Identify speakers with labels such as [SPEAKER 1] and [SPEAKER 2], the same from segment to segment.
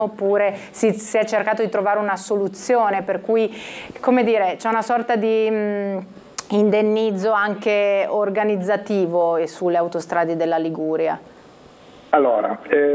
[SPEAKER 1] oppure si è cercato di trovare una soluzione per cui, come dire, c'è una sorta di indennizzo anche organizzativo sulle autostrade della Liguria?
[SPEAKER 2] Allora,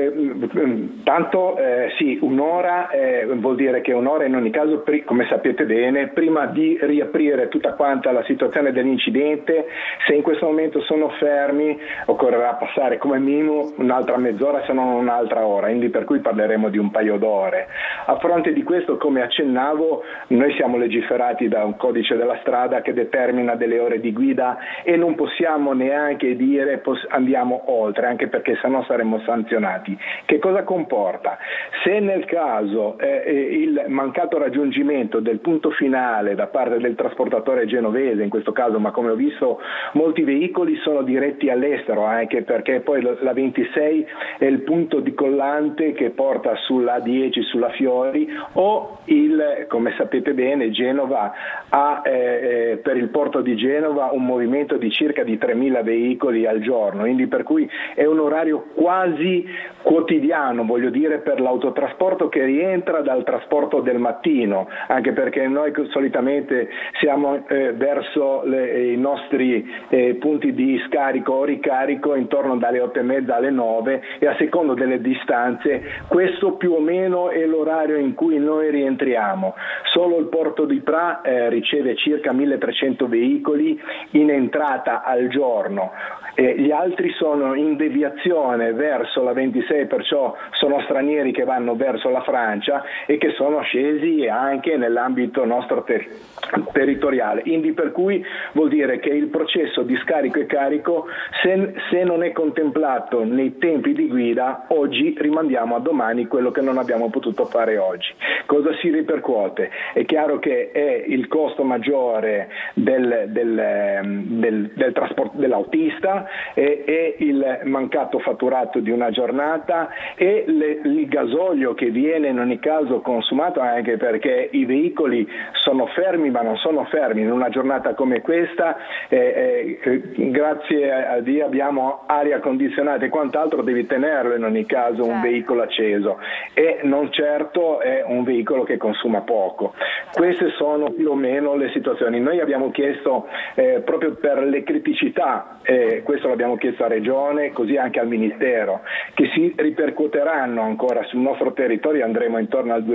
[SPEAKER 2] tanto sì, un'ora vuol dire che un'ora in ogni caso, come sapete bene, prima di riaprire tutta quanta la situazione dell'incidente, se in questo momento sono fermi occorrerà passare come minimo un'altra mezz'ora se non un'altra ora, quindi per cui parleremo di un paio d'ore. A fronte di questo, come accennavo, noi siamo legiferati da un codice della strada che determina delle ore di guida e non possiamo neanche dire andiamo oltre, anche perché sennò saremmo sanzionati. Che cosa comporta? Se nel caso il mancato raggiungimento del punto finale da parte del trasportatore genovese, in questo caso, ma come ho visto molti veicoli sono diretti all'estero, anche perché poi la 26 è il punto di collante che porta sulla 10, sulla Fiori, o come sapete bene, Genova ha per il porto di Genova un movimento di circa di 3.000 veicoli al giorno, quindi per cui è un orario quasi quotidiano, voglio dire, per l'autotrasporto che rientra dal trasporto del mattino, anche perché noi solitamente siamo verso i nostri punti di scarico o ricarico intorno dalle 8:30 alle 9 e a secondo delle distanze questo più o meno è l'orario in cui noi rientriamo. Solo il porto di Pra riceve circa 1.300 veicoli in entrata al giorno. Gli altri sono in deviazione verso la 26, perciò sono stranieri che vanno verso la Francia e che sono scesi anche nell'ambito nostro territoriale. Quindi per cui vuol dire che il processo di scarico e carico, se non è contemplato nei tempi di guida, oggi rimandiamo a domani quello che non abbiamo potuto fare oggi. Cosa si ripercuote? È chiaro che è il costo maggiore del trasporto dell'autista, e il mancato fatturato di una giornata e il gasolio che viene in ogni caso consumato, anche perché i veicoli sono fermi ma non sono fermi. In una giornata come questa, grazie a Dio abbiamo aria condizionata e quant'altro, devi tenerlo in ogni caso un veicolo acceso e non certo è un veicolo che consuma poco. Queste sono più o meno le situazioni. Noi abbiamo chiesto proprio per le criticità, questo l'abbiamo chiesto a Regione, così anche al Ministero, che si ripercuoteranno ancora sul nostro territorio, andremo intorno al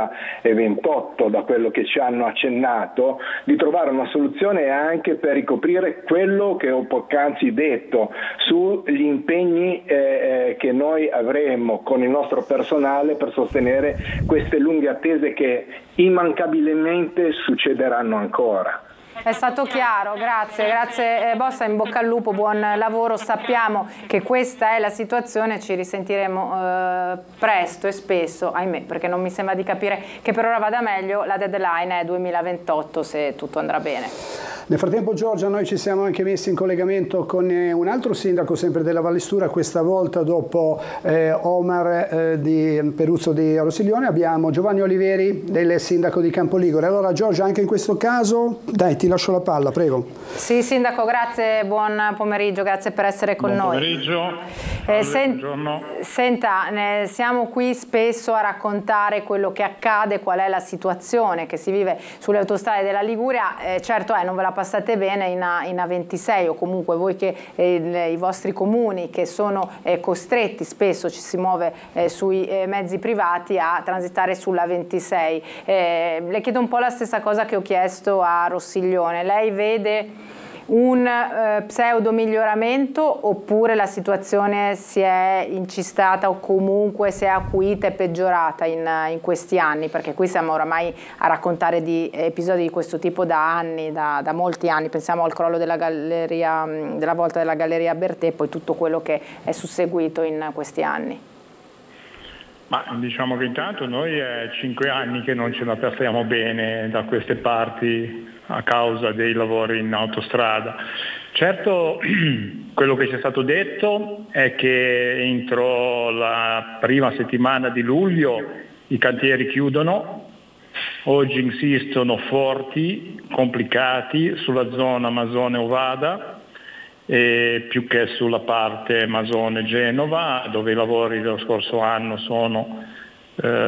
[SPEAKER 2] 2028 da quello che ci hanno accennato, di trovare una soluzione anche per ricoprire quello che ho poc'anzi detto sugli impegni che noi avremo con il nostro personale per sostenere queste lunghe attese che immancabilmente succederanno ancora.
[SPEAKER 1] È stato chiaro, grazie Bossa, in bocca al lupo, buon lavoro. Sappiamo che questa è la situazione, ci risentiremo presto e spesso, ahimè, perché non mi sembra di capire che per ora vada meglio. La deadline è 2028 se tutto andrà bene.
[SPEAKER 3] Nel frattempo, Giorgia, noi ci siamo anche messi in collegamento con un altro sindaco sempre della Vallestura, questa volta dopo Omar Peruzzo di Rossiglione abbiamo Giovanni Oliveri, del sindaco di Campoligure. Allora Giorgia, anche in questo caso, dai, ti lascio la palla, prego.
[SPEAKER 1] Sì, sindaco, grazie, buon pomeriggio, grazie per essere con noi.
[SPEAKER 4] Buon pomeriggio.
[SPEAKER 1] Senta, siamo qui spesso a raccontare quello che accade, qual è la situazione che si vive sulle autostrade della Liguria. Certo non ve la passate bene in A26, o comunque voi che i vostri comuni che sono costretti, spesso ci si muove sui mezzi privati a transitare sulla 26. Le chiedo un po' la stessa cosa che ho chiesto a Rossiglione. Lei vede un pseudo miglioramento oppure la situazione si è incistata o comunque si è acuita e peggiorata in questi anni? Perché qui siamo oramai a raccontare di episodi di questo tipo da anni, da molti anni. Pensiamo al crollo della galleria, della volta della Galleria Bertè e poi tutto quello che è susseguito in questi anni.
[SPEAKER 4] Ma diciamo che intanto noi è 5 anni che non ce la passiamo bene da queste parti a causa dei lavori in autostrada. Certo, quello che ci è stato detto è che entro la prima settimana di luglio i cantieri chiudono. Oggi insistono forti, complicati sulla zona Masone-Ovada, più che sulla parte Masone-Genova, dove i lavori dello scorso anno sono